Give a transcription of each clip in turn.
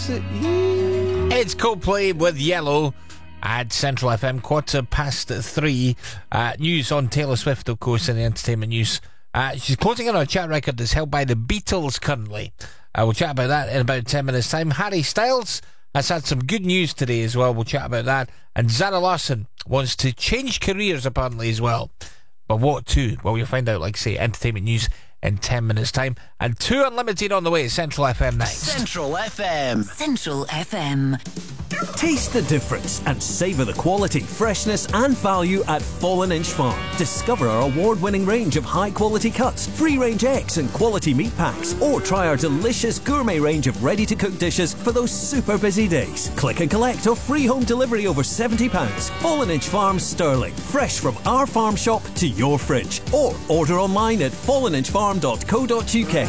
It's Coldplay with Yellow at Central FM, 3:15. News on Taylor Swift, of course, in the entertainment news. She's closing in on a chart record that's held by the Beatles currently. We'll chat about that in about 10 minutes' time. Harry Styles has had some good news today as well. We'll chat about that. And Zara Larsson wants to change careers apparently as well. But what to? Well, you'll find out, like I say, entertainment news in 10 minutes' time. And 2 Unlimited on the way at Central FM next. Central FM. Central FM. Taste the difference and savour the quality, freshness and value at Fallen Inch Farm. Discover our award-winning range of high-quality cuts, free-range eggs and quality meat packs. Or try our delicious gourmet range of ready-to-cook dishes for those super busy days. Click and collect or free home delivery over £70. Fallen Inch Farm, Stirling. Fresh from our farm shop to your fridge. Or order online at falleninchfarm.co.uk.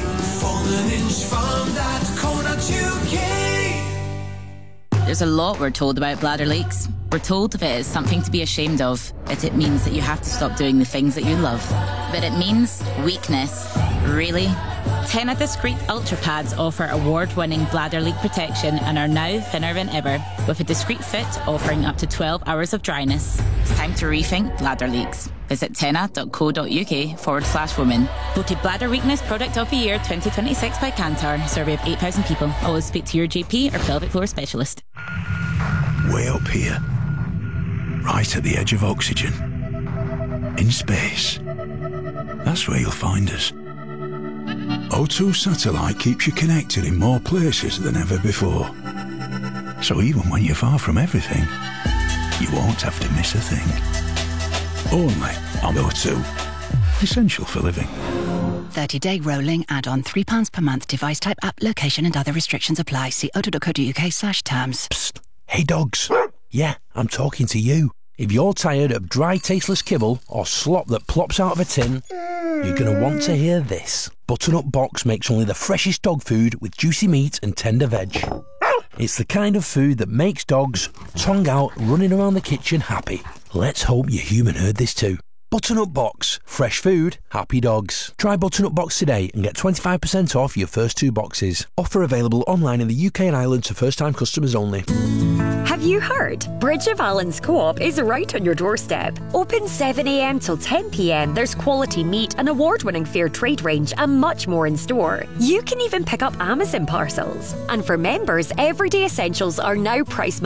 falleninchfarm.co.uk. There's a lot we're told about bladder leaks. We're told that it is something to be ashamed of, that it means that you have to stop doing the things that you love. But it means weakness. Really? Tena Discreet Ultra Pads offer award-winning bladder leak protection and are now thinner than ever, with a discreet fit offering up to 12 hours of dryness. It's time to rethink bladder leaks. Visit tena.co.uk/women. Voted Bladder Weakness Product of the Year 2026 by Kantar. Survey of 8,000 people. Always speak to your GP or pelvic floor specialist. Way up here, right at the edge of oxygen, in space. That's where you'll find us. O2 Satellite keeps you connected in more places than ever before. So even when you're far from everything, you won't have to miss a thing. Only on O2. Essential for living. 30-day rolling add-on, £3 per month. Device type, app, location and other restrictions apply. See o2.co.uk/terms. Psst. Hey dogs. Yeah, I'm talking to you. If you're tired of dry, tasteless kibble or slop that plops out of a tin, you're going to want to hear this. Butternut Box makes only the freshest dog food with juicy meat and tender veg. It's the kind of food that makes dogs, tongue out, running around the kitchen happy. Let's hope your human heard this too. Butternut Box. Fresh food, happy dogs. Try Butternut Box today and get 25% off your first 2 boxes. Offer available online in the UK and Ireland to first-time customers only. Have you heard? Bridge of Allen's Co-op is right on your doorstep. Open 7 a.m. till 10 p.m. There's quality meat, an award-winning fair trade range and much more in store. You can even pick up Amazon parcels. And for members, everyday essentials are now price